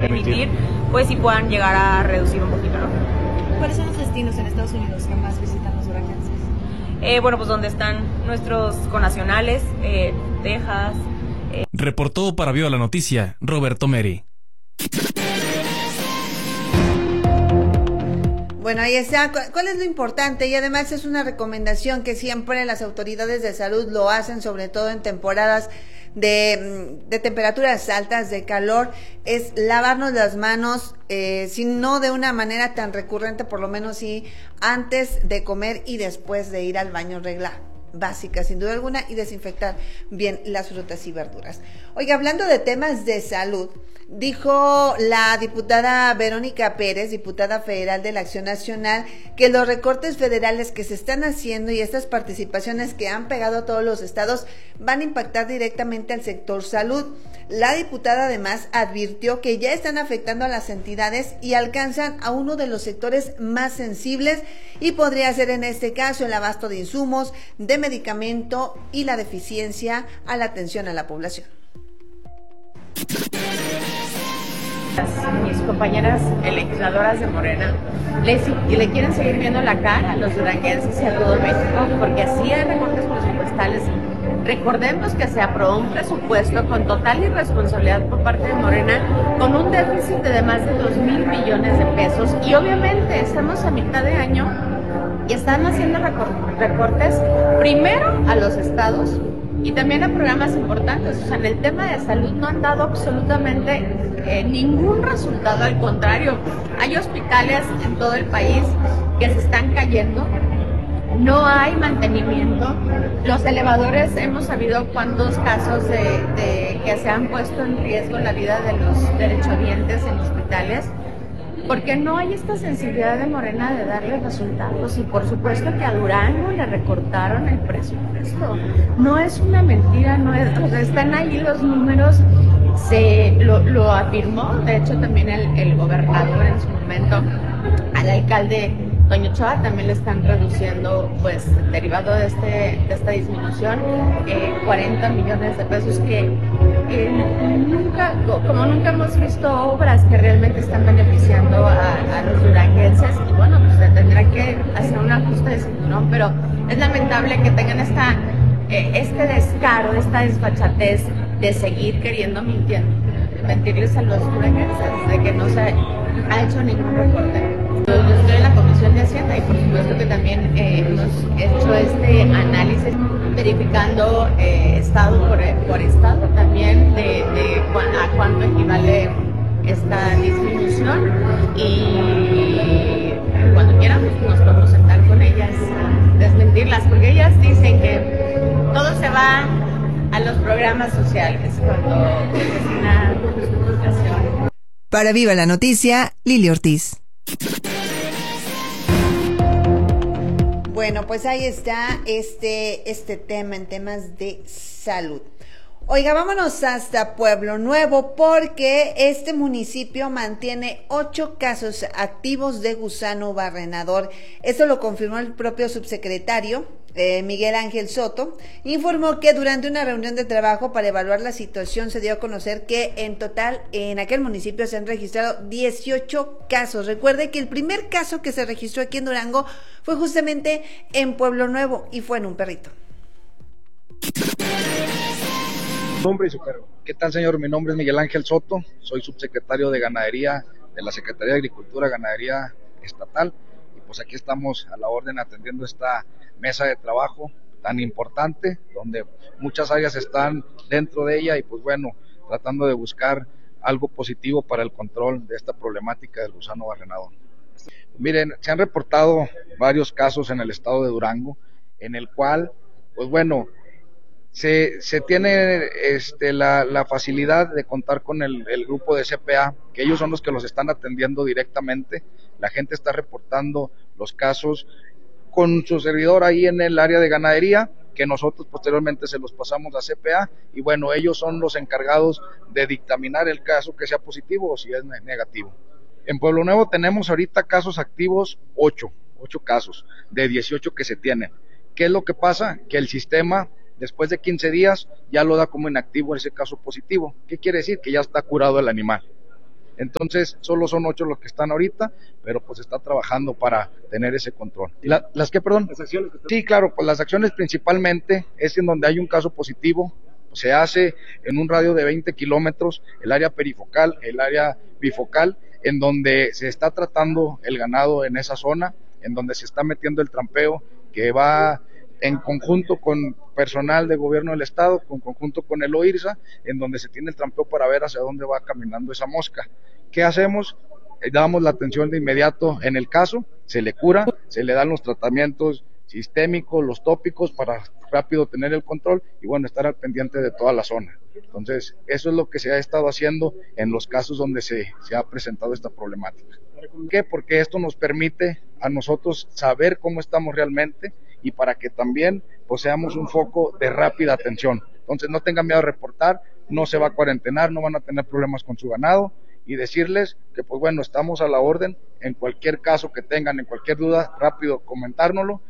permitir, pues sí puedan llegar a reducir un poquito, ¿no? ¿Cuáles son los destinos en Estados Unidos que más visitan los duranguenses? Bueno, pues donde están nuestros connacionales, Texas. Reportó para Viva la Noticia, Roberto Meri. Bueno, ahí está. ¿Cuál es lo importante? Y además es una recomendación que siempre las autoridades de salud lo hacen, sobre todo en temporadas de temperaturas altas, de calor, es lavarnos las manos, si no de una manera tan recurrente, por lo menos sí antes de comer y después de ir al baño, regla básica, sin duda alguna, y desinfectar bien las frutas y verduras. Oiga, hablando de temas de salud, dijo la diputada Verónica Pérez, diputada federal de la Acción Nacional, que los recortes federales que se están haciendo y estas participaciones que han pegado a todos los estados van a impactar directamente al sector salud. La diputada además advirtió que ya están afectando a las entidades y alcanzan a uno de los sectores más sensibles y podría ser en este caso el abasto de insumos, de medicamento y la deficiencia a la atención a la población. Mis compañeras legisladoras de Morena le quieren seguir viendo la cara a los duranguenses y a todo México, porque así hay recortes presupuestales. Recordemos que se aprobó un presupuesto con total irresponsabilidad por parte de Morena, con un déficit de más de 2,000 millones de pesos, y obviamente estamos a mitad de año y están haciendo recortes primero a los estados y también a programas importantes. O sea, en el tema de salud no han dado absolutamente ningún resultado, al contrario, hay hospitales en todo el país que se están cayendo, no hay mantenimiento, los elevadores, hemos sabido cuántos casos de que se han puesto en riesgo la vida de los derechohabientes en hospitales, porque no hay esta sensibilidad de Morena de darle resultados. Y por supuesto que a Durango le recortaron el presupuesto. No es una mentira, no es, o sea, están ahí los números, lo afirmó, de hecho también el gobernador en su momento, al alcalde Toño Ochoa también le están reduciendo, pues derivado de esta disminución, 40 millones de pesos que nunca hemos visto obras que realmente están beneficiando a los duranguenses. Y bueno, pues se tendrá que hacer un ajuste de cinturón, pero es lamentable que tengan este descaro, esta desfachatez de seguir queriendo mentirles a los duranguenses de que no se ha hecho ningún recorte. Yo estoy en la Comisión de Hacienda y por supuesto que también hemos hecho este análisis verificando estado por estado también de a cuánto equivale esta disminución, y cuando quieran nos podemos sentar con ellas a desmentirlas, porque ellas dicen que todo se va a los programas sociales cuando es una justificación. Para Viva la Noticia, Lili Ortiz. Bueno, pues ahí está este tema en temas de salud. Oiga, vámonos hasta Pueblo Nuevo, porque este municipio mantiene 8 casos activos de gusano barrenador. Esto lo confirmó el propio subsecretario Miguel Ángel Soto. Informó que durante una reunión de trabajo para evaluar la situación se dio a conocer que en total en aquel municipio se han registrado 18 casos. Recuerde que el primer caso que se registró aquí en Durango fue justamente en Pueblo Nuevo y fue en un perrito. Nombre y su cargo. ¿Qué tal, señor? Mi nombre es Miguel Ángel Soto, soy subsecretario de Ganadería de la Secretaría de Agricultura, Ganadería Estatal, y pues aquí estamos a la orden atendiendo esta mesa de trabajo tan importante, donde muchas áreas están dentro de ella y pues bueno, tratando de buscar algo positivo para el control de esta problemática del gusano barrenador. Miren, se han reportado varios casos en el estado de Durango, en el cual, pues bueno, se tiene la facilidad de contar con el grupo de CPA, que ellos son los que los están atendiendo directamente. La gente está reportando los casos con su servidor ahí en el área de ganadería, que nosotros posteriormente se los pasamos a CPA, y bueno, ellos son los encargados de dictaminar el caso, que sea positivo o si es negativo. En Pueblo Nuevo tenemos ahorita casos activos 8 casos de 18 que se tienen. ¿Qué es lo que pasa? Que el sistema después de 15 días ya lo da como inactivo ese caso positivo. ¿Qué quiere decir? Que ya está curado el animal. Entonces, solo son 8 los que están ahorita, pero pues está trabajando para tener ese control. ¿Las qué, perdón? Las acciones. Sí, claro, pues las acciones principalmente es en donde hay un caso positivo, se hace en un radio de 20 kilómetros, el área perifocal, el área bifocal, en donde se está tratando el ganado en esa zona, en donde se está metiendo el trampeo, que va en conjunto con personal de gobierno del estado, en conjunto con el OIRSA, en donde se tiene el trampeo para ver hacia dónde va caminando esa mosca. ¿Qué hacemos? Damos la atención de inmediato en el caso, se le cura, se le dan los tratamientos sistémicos, los tópicos para rápido tener el control y bueno, estar al pendiente de toda la zona. Entonces, eso es lo que se ha estado haciendo en los casos donde se ha presentado esta problemática. ¿Por qué? Porque esto nos permite a nosotros saber cómo estamos realmente y para que también pues, seamos un foco de rápida atención. Entonces, no tengan miedo a reportar, no se va a cuarentenar, no van a tener problemas con su ganado y decirles que pues bueno, estamos a la orden en cualquier caso que tengan, en cualquier duda, rápido comentárnoslo.